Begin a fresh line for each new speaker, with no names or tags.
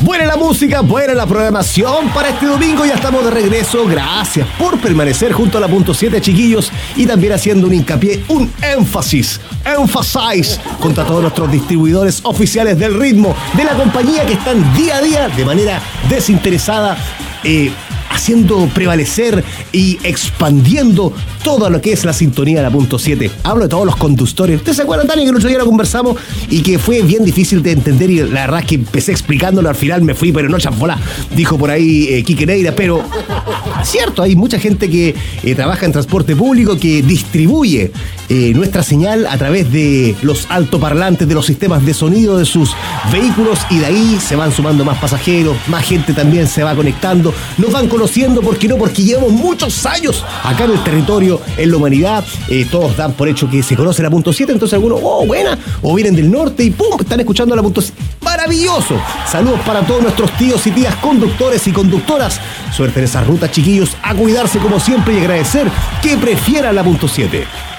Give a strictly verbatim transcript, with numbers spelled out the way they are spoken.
Buena la música, buena la programación para este domingo. Ya estamos de regreso. Gracias por permanecer junto a la punto siete, chiquillos. Y también haciendo un hincapié, un énfasis, emphasize contra todos nuestros distribuidores oficiales del ritmo, de la compañía que están día a día de manera desinteresada, eh, haciendo prevalecer y expandiendo todo lo que es la sintonía de la punto siete. Hablo de todos los conductores. ¿Ustedes se acuerdan, Tania, que el otro día lo conversamos y que fue bien difícil de entender? Y la verdad es que empecé explicándolo, al final me fui, pero no chambolá, dijo por ahí eh, Quique Neira. Pero cierto, hay mucha gente que eh, trabaja en transporte público, que distribuye eh, nuestra señal a través de los altoparlantes, de los sistemas de sonido de sus vehículos, y de ahí se van sumando más pasajeros, más gente también se va conectando, nos van conociendo, ¿por qué no? Porque llevamos muchos años acá en el territorio, en la humanidad. Eh, todos dan por hecho que se conoce la punto siete, entonces algunos, oh, buena, o vienen del norte y pum, están escuchando la punto siete. ¡Maravilloso! Saludos para todos nuestros tíos y tías conductores y conductoras. Suerte en esas rutas, chiquillos, a cuidarse como siempre y agradecer que prefieran la punto siete.